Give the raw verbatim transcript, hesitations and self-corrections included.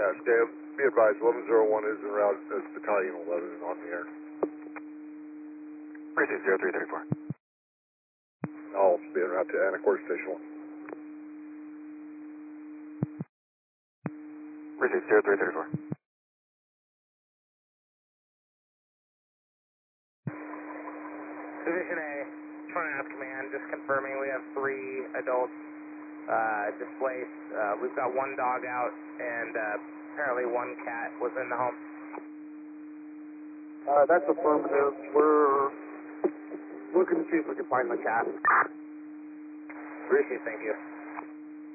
Yeah, Dave, be advised, eleven oh one is en route as Battalion eleven on the air. Precinct zero three thirty-four. I'll be en route to Anacortes Station one. Precinct zero three thirty-four. Division A, Tri-Nav Command, just confirming we have three adults uh, displaced. Uh, we've got one dog out, and uh, apparently one cat was in the home. Uh, that's affirmative. We're looking to see if we can find the cat. Appreciate it, thank you.